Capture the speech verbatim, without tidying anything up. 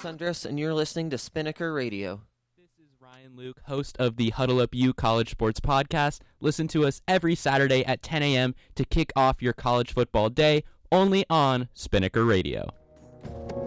Andres, and you're listening to Spinnaker Radio. This is Ryan Luke, host of the Huddle Up U College Sports Podcast. Listen to us every Saturday at ten a.m. to kick off your college football day, only on Spinnaker Radio.